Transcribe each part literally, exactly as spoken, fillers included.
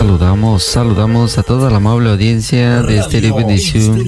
saludamos, saludamos a toda la amable audiencia de Estéreo Bendición,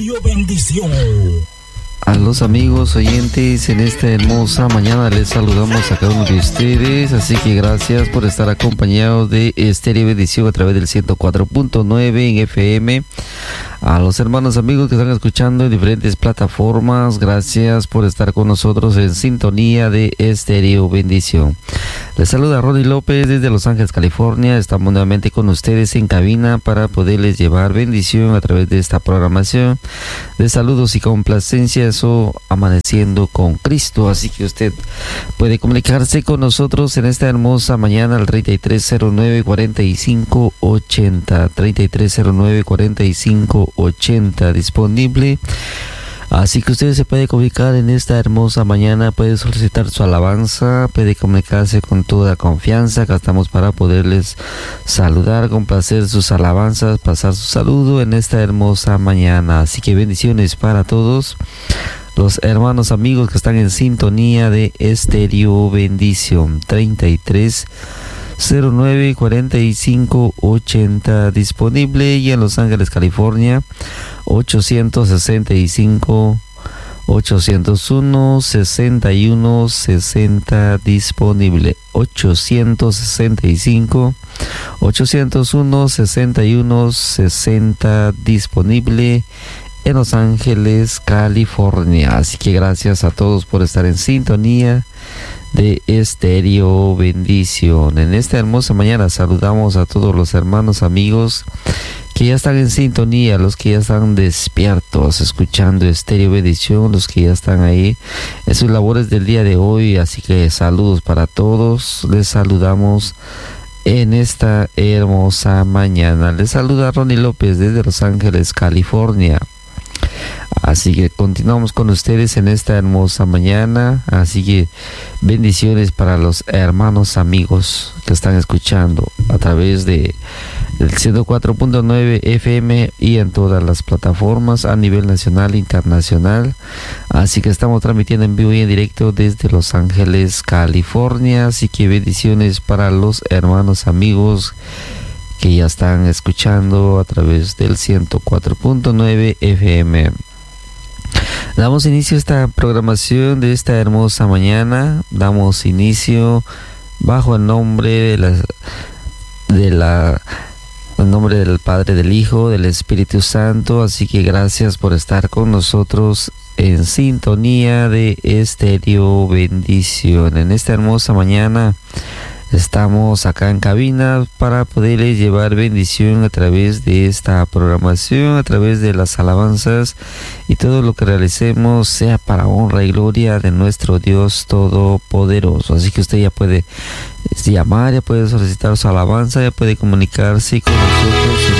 a los amigos oyentes en esta hermosa mañana. Les saludamos a cada uno de ustedes, así que gracias por estar acompañados de Estéreo Bendición a través del ciento cuatro punto nueve en F M. A los hermanos amigos que están escuchando en diferentes plataformas, gracias por estar con nosotros en sintonía de Estéreo Bendición. Les saluda Ronnie López desde Los Ángeles, California. Estamos nuevamente con ustedes en cabina para poderles llevar bendición a través de esta programación de saludos y complacencias o Amaneciendo con Cristo. Así que usted puede comunicarse con nosotros en esta hermosa mañana al treinta y tres cero nueve, cuarenta y cinco ochenta, treinta y tres cero nueve, cuarenta y cinco ochenta disponible. Así que usted se puede comunicar en esta hermosa mañana, puede solicitar su alabanza, puede comunicarse con toda confianza. Acá estamos para poderles saludar, complacer sus alabanzas, pasar su saludo en esta hermosa mañana. Así que bendiciones para todos los hermanos amigos que están en sintonía de Estéreo Bendición. Treinta y tres cero nueve, cuarenta y cinco ochenta disponible, y en Los Ángeles, California ochocientos sesenta y cinco, ochocientos uno, sesenta y uno sesenta disponible. Ochocientos sesenta y cinco, ochocientos uno, sesenta y uno sesenta disponible en Los Ángeles, California. Así que gracias a todos por estar en sintonía de Estéreo Bendición. En esta hermosa mañana saludamos a todos los hermanos amigos que ya están en sintonía, los que ya están despiertos escuchando Estéreo Bendición, los que ya están ahí en sus labores del día de hoy. Así que saludos para todos, les saludamos en esta hermosa mañana. Les saluda Ronnie López desde Los Ángeles, California. Así que continuamos con ustedes en esta hermosa mañana. Así que bendiciones para los hermanos amigos que están escuchando a través de el ciento cuatro punto nueve F M y en todas las plataformas a nivel nacional e internacional. Así que estamos transmitiendo en vivo y en directo desde Los Ángeles, California. Así que bendiciones para los hermanos amigos que ya están escuchando a través del ciento cuatro punto nueve F M. Damos inicio a esta programación de esta hermosa mañana. Damos inicio bajo el nombre de la, de la, el nombre del Padre, del Hijo, del Espíritu Santo. Así que gracias por estar con nosotros en sintonía de Estéreo Bendición. En esta hermosa mañana estamos acá en cabina para poderles llevar bendición a través de esta programación, a través de las alabanzas, y todo lo que realicemos sea para honra y gloria de nuestro Dios Todopoderoso. Así que usted ya puede llamar, ya puede solicitar su alabanza, ya puede comunicarse con nosotros